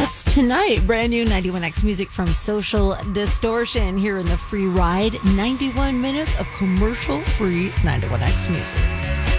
That's tonight. Brand new 91X music from Social Distortion here in the free ride. 91 minutes of commercial free 91X music.